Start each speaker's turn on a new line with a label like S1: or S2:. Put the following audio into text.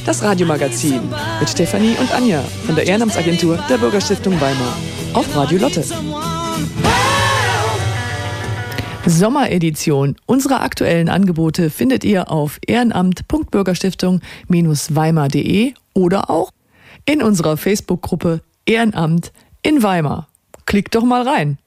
S1: Das Radiomagazin mit Stefanie und Anja von der Ehrenamtsagentur der Bürgerstiftung Weimar auf Radio Lotte. Sommeredition. Unsere aktuellen Angebote findet ihr auf ehrenamt.bürgerstiftung-weimar.de oder auch in unserer Facebook-Gruppe Ehrenamt in Weimar. Klickt doch mal rein.